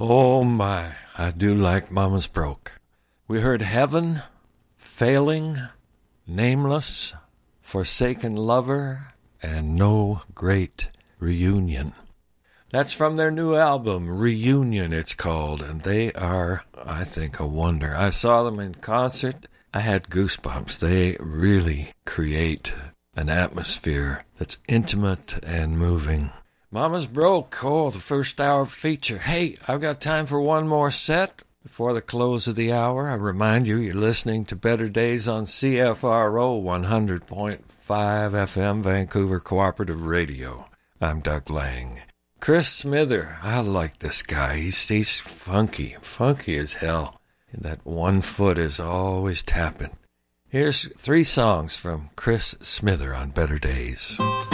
Oh my, I do like Mama's Broke. We heard Heaven, Failing, Nameless, Forsaken Lover, and No Great Reunion. That's from their new album, Reunion it's called, and they are, I think, a wonder. I saw them in concert. I had goosebumps. They really create an atmosphere that's intimate and moving. Mama's Broke, the first hour feature. Hey, I've got time for one more set before the close of the hour. I remind you, you're listening to Better Days on CFRO 100.5 FM, Vancouver Cooperative Radio. I'm Doug Lang. Chris Smither, I like this guy. He's funky as hell. And that one foot is always tapping. Here's 3 songs from Chris Smither on Better Days.